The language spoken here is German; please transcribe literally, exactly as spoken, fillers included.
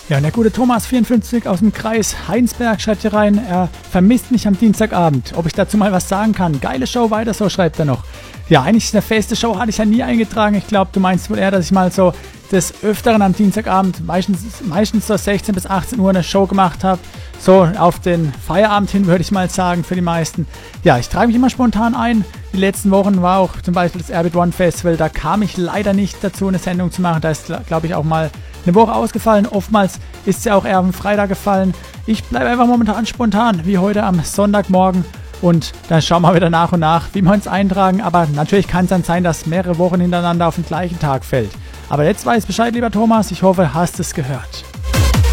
Ja, und der gute Thomas vierundfünfzig aus dem Kreis Heinsberg schreibt hier rein, er vermisst mich am Dienstagabend. Ob ich dazu mal was sagen kann? Geile Show, weiter so, schreibt er noch. Ja, eigentlich eine feste Show hatte ich ja nie eingetragen. Ich glaube, du meinst wohl eher, dass ich mal so des Öfteren am Dienstagabend, meistens, meistens so sechzehn bis achtzehn Uhr eine Show gemacht habe. So auf den Feierabend hin, würde ich mal sagen, für die meisten. Ja, ich trage mich immer spontan ein. Die letzten Wochen war auch zum Beispiel das Airbeat One Festival. Da kam ich leider nicht dazu, eine Sendung zu machen. Da ist, glaube ich, auch mal eine Woche ausgefallen. Oftmals ist sie auch eher am Freitag gefallen. Ich bleibe einfach momentan spontan, wie heute am Sonntagmorgen. Und dann schauen wir wieder nach und nach, wie wir uns eintragen. Aber natürlich kann es dann sein, dass mehrere Wochen hintereinander auf den gleichen Tag fällt. Aber jetzt weiß Bescheid, lieber Thomas. Ich hoffe, hast es gehört.